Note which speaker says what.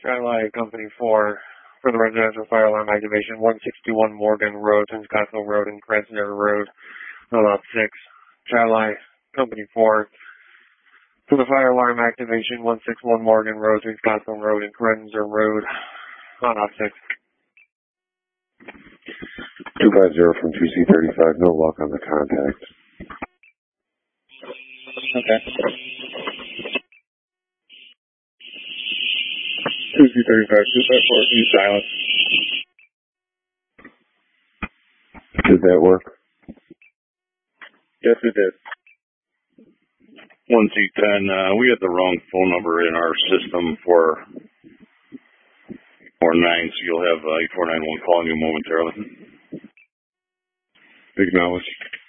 Speaker 1: Skyline Company 4 for the residential fire alarm activation, 161 Morgan Road, Scottsville Road, and Krensner Road, lot 6. Skyline Company 4 for the fire alarm activation, 161 Morgan Road, Scottsville Road, and Krensner Road, lot 6.
Speaker 2: 250 from 2C35, no luck on the contact.
Speaker 1: Okay. 2C35, 254, be silent.
Speaker 2: Did that work?
Speaker 1: Yes, it did.
Speaker 3: 1C10, we had the wrong phone number in our system for 49, so you'll have 8491 calling you momentarily.
Speaker 2: Acknowledge.